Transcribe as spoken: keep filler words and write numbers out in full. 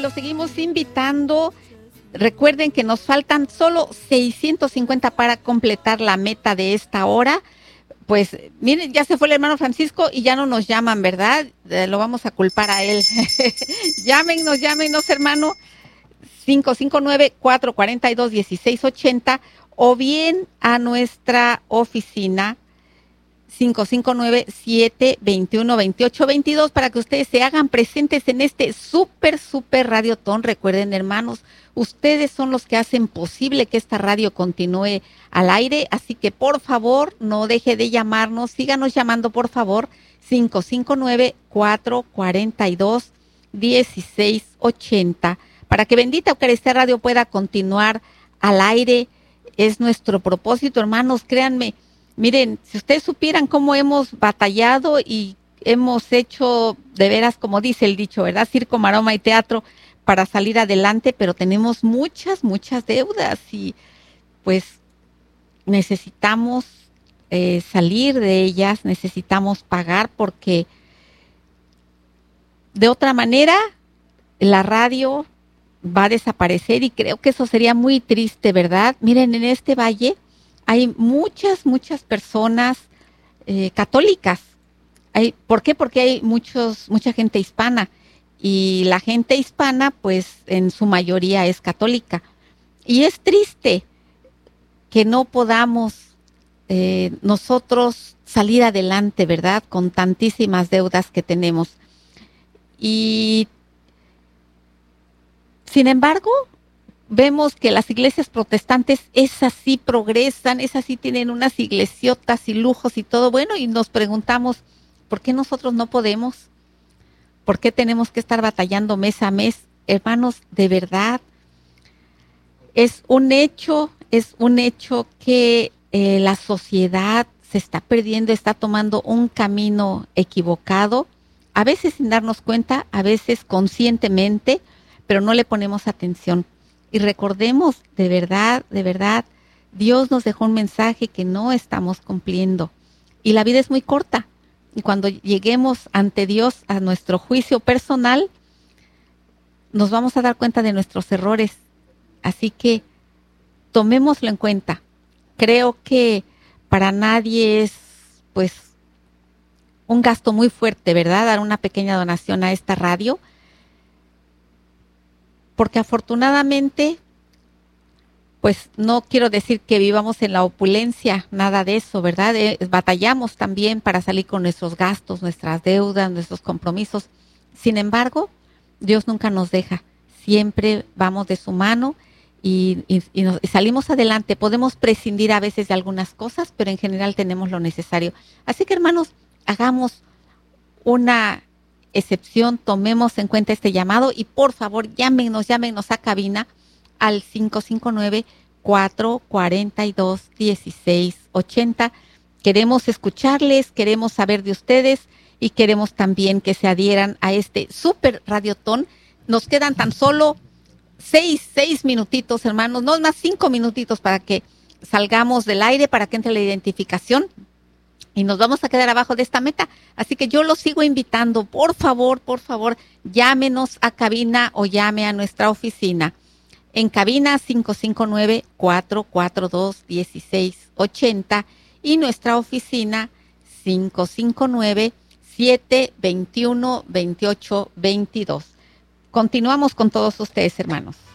los seguimos invitando. Recuerden que nos faltan solo seiscientos cincuenta para completar la meta de esta hora. Pues miren, ya se fue el hermano Francisco y ya no nos llaman, ¿verdad? Eh, lo vamos a culpar a él. Llámenos, llámenos, hermano. cinco cinco nueve, cuatro cuatro dos, uno seis ocho cero o bien a nuestra oficina cinco cinco nueve, siete dos uno, dos ocho dos dos para que ustedes se hagan presentes en este súper, súper radiotón. Recuerden, hermanos, ustedes son los que hacen posible que esta radio continúe al aire, así que por favor no deje de llamarnos, síganos llamando por favor, cinco cinco nueve, cuatro cuatro dos, uno seis ocho cero para que Bendita Eucaristía Radio pueda continuar al aire. Es nuestro propósito, hermanos, créanme. Miren, si ustedes supieran cómo hemos batallado y hemos hecho, de veras, como dice el dicho, ¿verdad? Circo, maroma y teatro para salir adelante, pero tenemos muchas, muchas deudas y pues necesitamos eh, salir de ellas, necesitamos pagar porque de otra manera la radio va a desaparecer y creo que eso sería muy triste, ¿verdad? Miren, en este valle hay muchas, muchas personas eh, católicas. Hay, ¿por qué? Porque hay muchos, mucha gente hispana y la gente hispana, pues, en su mayoría es católica. Y es triste que no podamos eh, nosotros salir adelante, ¿verdad? Con tantísimas deudas que tenemos. Y, sin embargo, vemos que las iglesias protestantes, esas sí progresan, esas sí tienen unas iglesiotas y lujos y todo bueno, y nos preguntamos, ¿por qué nosotros no podemos? ¿Por qué tenemos que estar batallando mes a mes? Hermanos, de verdad, es un hecho, es un hecho que eh, la sociedad se está perdiendo, está tomando un camino equivocado, a veces sin darnos cuenta, a veces conscientemente, pero no le ponemos atención. Y recordemos, de verdad, de verdad, Dios nos dejó un mensaje que no estamos cumpliendo. Y la vida es muy corta. Y cuando lleguemos ante Dios a nuestro juicio personal, nos vamos a dar cuenta de nuestros errores. Así que tomémoslo en cuenta. Creo que para nadie es, pues, un gasto muy fuerte, ¿verdad? Dar una pequeña donación a esta radio. Porque afortunadamente, pues no quiero decir que vivamos en la opulencia, nada de eso, ¿verdad? Eh, batallamos también para salir con nuestros gastos, nuestras deudas, nuestros compromisos. Sin embargo, Dios nunca nos deja. Siempre vamos de su mano y, y, y, nos, y salimos adelante. Podemos prescindir a veces de algunas cosas, pero en general tenemos lo necesario. Así que, hermanos, hagamos una excepción, tomemos en cuenta este llamado y por favor llámenos, llámenos a cabina al cinco cinco nueve, cuatro cuatro dos, uno seis ocho cero. Queremos escucharles, queremos saber de ustedes y queremos también que se adhieran a este súper radiotón. Nos quedan tan solo seis, seis minutitos, hermanos, no más cinco minutitos para que salgamos del aire, para que entre la identificación. Y nos vamos a quedar abajo de esta meta. Así que yo los sigo invitando. Por favor, por favor, llámenos a cabina o llame a nuestra oficina. En cabina cinco cinco nueve, cuatro cuatro dos, uno seis ocho cero y nuestra oficina cinco cinco nueve, siete dos uno, dos ocho dos dos. Continuamos con todos ustedes, hermanos.